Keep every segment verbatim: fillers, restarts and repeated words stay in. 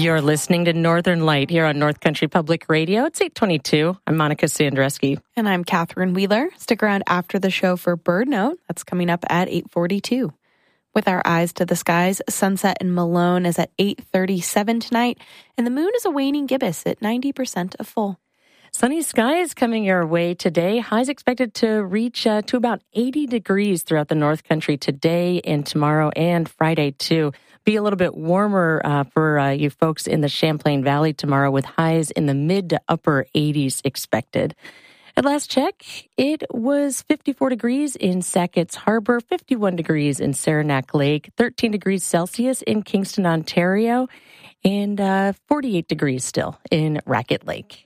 You're listening to Northern Light here on North Country Public Radio. It's eight twenty-two. I'm Monica Sandreski. And I'm Catherine Wheeler. Stick around after the show for Bird Note. That's coming up at eight forty-two. With our eyes to the skies, sunset in Malone is at eight thirty-seven tonight, and the moon is a waning gibbous at ninety percent of full. Sunny skies coming your way today. Highs expected to reach uh, to about eighty degrees throughout the North Country today and tomorrow and Friday, too. Be a little bit warmer uh, for uh, you folks in the Champlain Valley tomorrow, with highs in the mid to upper eighties expected. At last check, it was fifty-four degrees in Sackett's Harbor, fifty-one degrees in Saranac Lake, thirteen degrees Celsius in Kingston, Ontario, and uh, forty-eight degrees still in Racket Lake.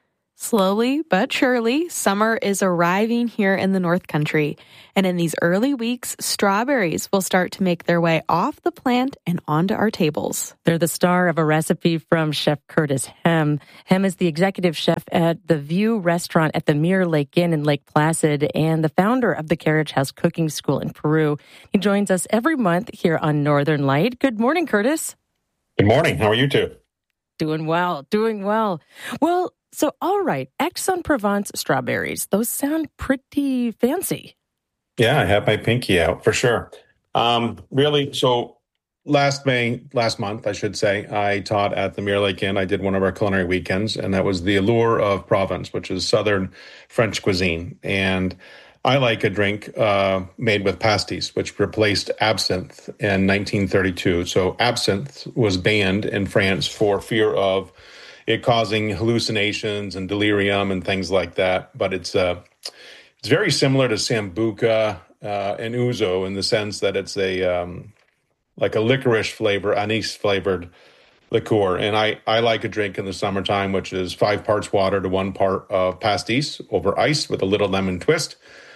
Slowly but surely, summer is arriving here in the North Country. And in these early weeks, strawberries will start to make their way off the plant and onto our tables. They're the star of a recipe from Chef Curtis Hem. Hem is the executive chef at the View Restaurant at the Mirror Lake Inn in Lake Placid and the founder of the Carriage House Cooking School in Peru. He joins us every month here on Northern Light. Good morning, Curtis. Good morning. How are you two? Doing well, doing well. Well, So, all right, Aix-en-Provence strawberries. Those sound pretty fancy. Yeah, I have my pinky out for sure. Um, really, so last May, last month, I should say, I taught at the Mirror Lake Inn. I did one of our culinary weekends, and that was the Allure of Provence, which is Southern French cuisine. And I like a drink uh, made with pastis, which replaced absinthe in nineteen thirty-two. So absinthe was banned in France for fear of it causing hallucinations and delirium and things like that. But it's uh, it's very similar to Sambuca uh, and Ouzo in the sense that it's a um, like a licorice flavor, anise flavored liqueur. And I, I like a drink in the summertime, which is five parts water to one part of pastis over ice with a little lemon twist.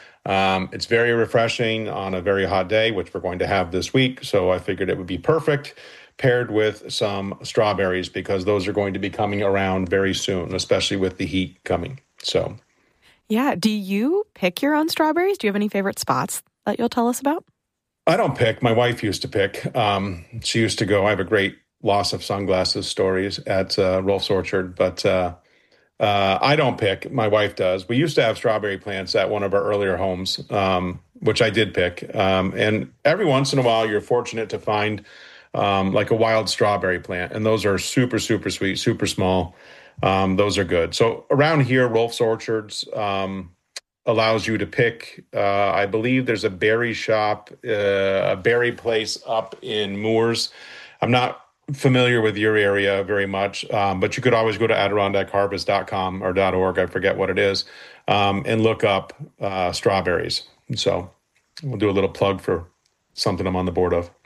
Um, it's very refreshing on a very hot day, which we're going to have this week. So I figured it would be perfect paired with some strawberries, because those are going to be coming around very soon, especially with the heat coming. So, yeah. Do you pick your own strawberries? Do you have any favorite spots that you'll tell us about? I don't pick. My wife used to pick. Um, she used to go. I have a great loss of sunglasses stories at uh, Rolf's Orchard, but uh, uh, I don't pick. My wife does. We used to have strawberry plants at one of our earlier homes, um, which I did pick. Um, and every once in a while, you're fortunate to find Um, like a wild strawberry plant. And those are super, super sweet, super small. Um, those are good. So around here, Rolf's Orchards um, allows you to pick. Uh, I believe there's a berry shop, uh, a berry place up in Moores. I'm not familiar with your area very much, um, but you could always go to adirondack harvest dot com or .org, I forget what it is, um, and look up uh, strawberries. So we'll do a little plug for something I'm on the board of.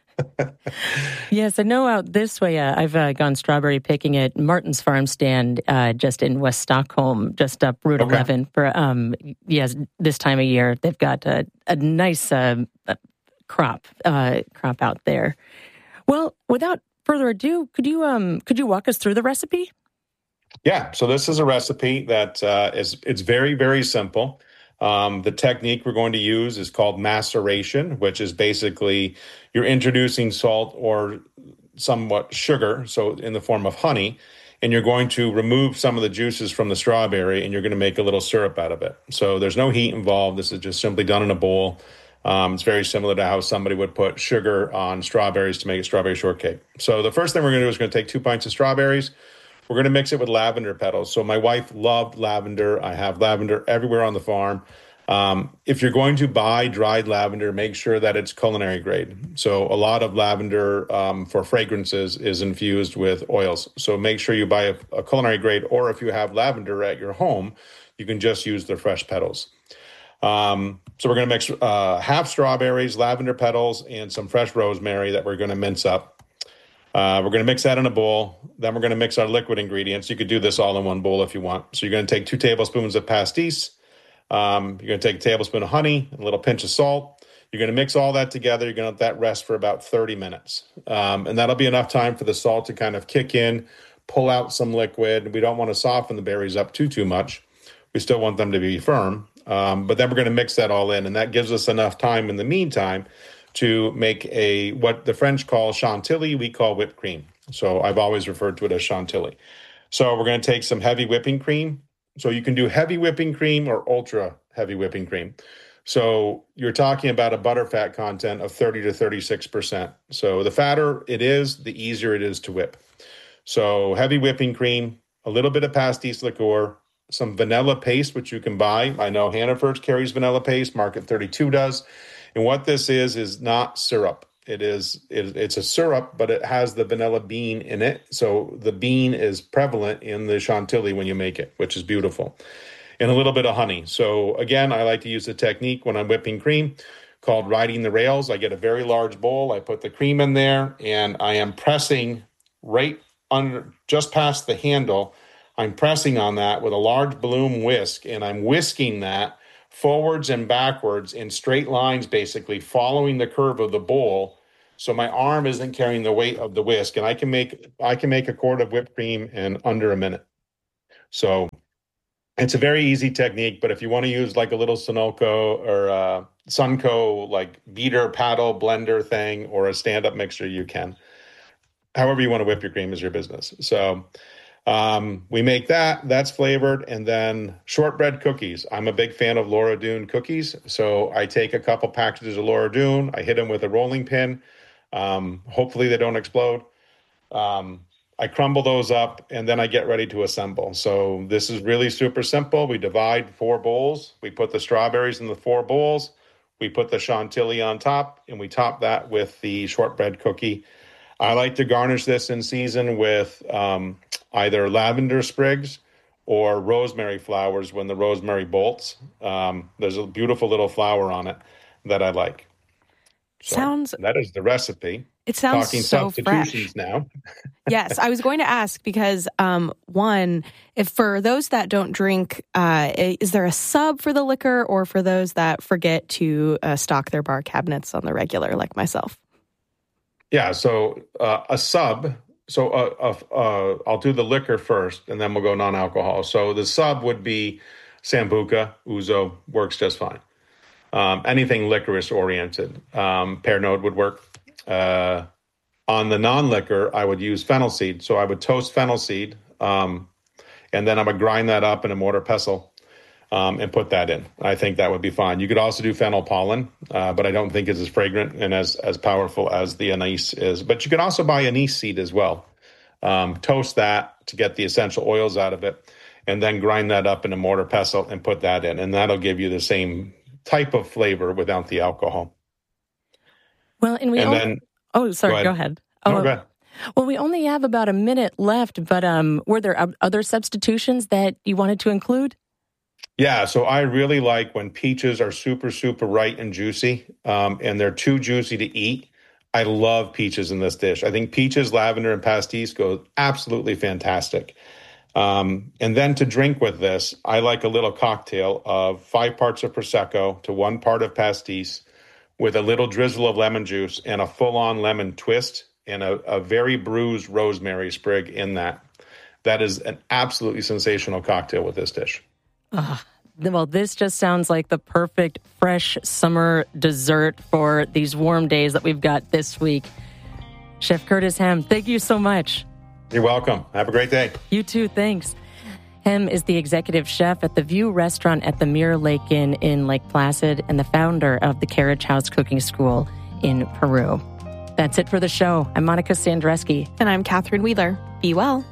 Yes, I know out this way, uh, I've uh, gone strawberry picking at Martin's Farm Stand uh, just in West Stockholm, just up Route okay. eleven. For um, yes, this time of year, they've got a, a nice uh, crop uh, crop out there. Well, without further ado, could you um could you walk us through the recipe? Yeah, so this is a recipe that uh, is it's very very simple. Um, the technique we're going to use is called maceration, which is basically you're introducing salt or somewhat sugar, so in the form of honey, and you're going to remove some of the juices from the strawberry, and you're going to make a little syrup out of it. So there's no heat involved. This is just simply done in a bowl. Um, it's very similar to how somebody would put sugar on strawberries to make a strawberry shortcake. So the first thing we're going to do is going to take two pints of strawberries. We're going to mix it with lavender petals. So my wife loved lavender. I have lavender everywhere on the farm. Um, if you're going to buy dried lavender, make sure that it's culinary grade. So a lot of lavender um, for fragrances is infused with oils. So make sure you buy a, a culinary grade, or if you have lavender at your home, you can just use the fresh petals. Um, so we're going to mix uh, half strawberries, lavender petals, and some fresh rosemary that we're going to mince up. Uh, we're going to mix that in a bowl. Then we're going to mix our liquid ingredients. You could do this all in one bowl if you want. So you're going to take two tablespoons of pastis. Um, you're going to take a tablespoon of honey, a little pinch of salt. You're going to mix all that together. You're going to let that rest for about thirty minutes. Um, and that'll be enough time for the salt to kind of kick in, pull out some liquid. We don't want to soften the berries up too, too much. We still want them to be firm. Um, but then we're going to mix that all in. And that gives us enough time in the meantime to make a what the French call chantilly, we call whipped cream. So I've always referred to it as Chantilly. So we're going to take some heavy whipping cream. So you can do heavy whipping cream or ultra heavy whipping cream. So you're talking about a butterfat content of thirty to thirty-six percent. So the fatter it is, the easier it is to whip. So heavy whipping cream, a little bit of pastis liqueur, some vanilla paste, which you can buy. I know Hannaford's carries vanilla paste, Market thirty-two does. And what this is, is not syrup. It is, it, it's a syrup, but it has the vanilla bean in it. So the bean is prevalent in the Chantilly when you make it, which is beautiful. And a little bit of honey. So again, I like to use a technique when I'm whipping cream called riding the rails. I get a very large bowl. I put the cream in there and I am pressing right under, just past the handle. I'm pressing on that with a large balloon whisk, and I'm whisking that forwards and backwards in straight lines, basically following the curve of the bowl. So my arm isn't carrying the weight of the whisk, and I can make I can make a quart of whipped cream in under a minute. So it's a very easy technique, but if you want to use like a little Sunoco or uh, Sunco like beater, paddle, blender thing, or a stand-up mixer, you can. However you want to whip your cream is your business. So Um, we make that, that's flavored, and then shortbread cookies. I'm a big fan of Laura Dune cookies, so I take a couple packages of Laura Dune, I hit them with a rolling pin. Um, hopefully they don't explode. Um, I crumble those up, and then I get ready to assemble. So this is really super simple. We divide four bowls. We put the strawberries in the four bowls. We put the Chantilly on top, and we top that with the shortbread cookie. I like to garnish this in season with um, either lavender sprigs or rosemary flowers when the rosemary bolts. Um, there's a beautiful little flower on it that I like. So sounds that is the recipe. It sounds Talking so substitutions fresh. Now. Yes, I was going to ask because um, one, if for those that don't drink, uh, is there a sub for the liquor, or for those that forget to uh, stock their bar cabinets on the regular, like myself? Yeah, so uh, a sub. So uh, uh, uh, I'll do the liquor first, and then we'll go non-alcohol. So the sub would be Sambuca, Ouzo, works just fine. Um, anything licorice-oriented. Um, Pernod would work. Uh, on the non-liquor, I would use fennel seed. So I would toast fennel seed, um, and then I would grind that up in a mortar pestle um, and put that in. I think that would be fine. You could also do fennel pollen, uh, but I don't think it's as fragrant and as, as powerful as the anise is. But you can also buy anise seed as well. Um, toast that to get the essential oils out of it, and then grind that up in a mortar pestle and put that in. And that'll give you the same type of flavor without the alcohol. Well, and we and only, then oh, sorry, go ahead. Go ahead. Oh, no, go ahead. Well, we only have about a minute left, but um, were there other substitutions that you wanted to include? Yeah, so I really like when peaches are super, super ripe and juicy, um, and they're too juicy to eat. I love peaches in this dish. I think peaches, lavender, and pastis go absolutely fantastic. Um, and then to drink with this, I like a little cocktail of five parts of Prosecco to one part of pastis with a little drizzle of lemon juice and a full-on lemon twist and a, a very bruised rosemary sprig in that. That is an absolutely sensational cocktail with this dish. Uh, well, this just sounds like the perfect fresh summer dessert for these warm days that we've got this week. Chef Curtis Hem, thank you so much. You're welcome. Have a great day. You too. Thanks. Hem is the executive chef at the View Restaurant at the Mirror Lake Inn in Lake Placid and the founder of the Carriage House Cooking School in Peru. That's it for the show. I'm Monica Sandreski. And I'm Catherine Wheeler. Be well.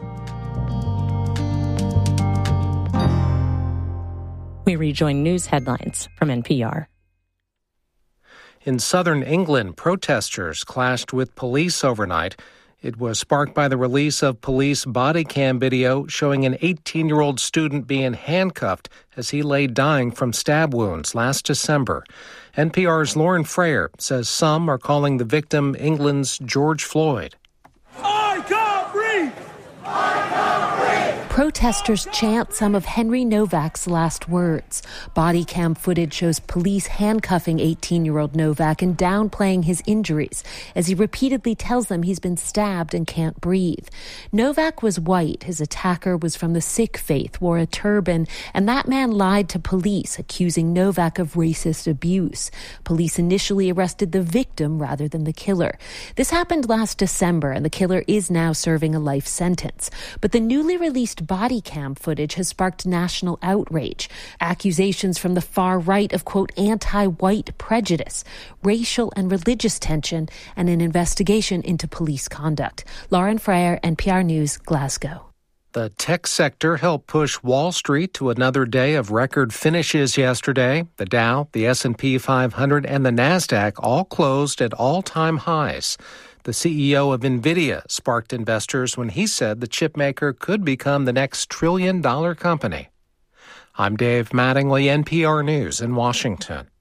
We rejoin news headlines from N P R. In southern England, protesters clashed with police overnight. It was sparked by the release of police body cam video showing an eighteen-year-old student being handcuffed as he lay dying from stab wounds last December. N P R's Lauren Frayer says some are calling the victim England's George Floyd. I can't breathe! I can't breathe! protesters chant some of Henry Novak's last words. Body cam footage shows police handcuffing eighteen-year-old Novak and downplaying his injuries as he repeatedly tells them he's been stabbed and can't breathe. Novak was white. His attacker was from the Sikh faith, wore a turban, and that man lied to police, accusing Novak of racist abuse. Police initially arrested the victim rather than the killer. This happened last December, and the killer is now serving a life sentence. But the newly released body cam footage has sparked national outrage. Accusations from the far right of, quote, anti-white prejudice, racial and religious tension, and an investigation into police conduct. Lauren Freyer, N P R News, Glasgow. The tech sector helped push Wall Street to another day of record finishes yesterday. The Dow, the S and P five hundred, and the NASDAQ all closed at all-time highs. The C E O of NVIDIA sparked investors when he said the chipmaker could become the next trillion-dollar company. I'm Dave Mattingly, N P R News in Washington.